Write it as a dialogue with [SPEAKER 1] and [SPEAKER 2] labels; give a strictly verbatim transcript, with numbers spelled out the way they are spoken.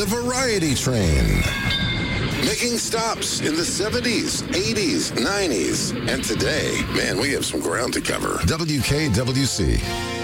[SPEAKER 1] The Variety Train. Making stops in the seventies, eighties, nineties, and today. Man, we have some ground to cover. W K W C.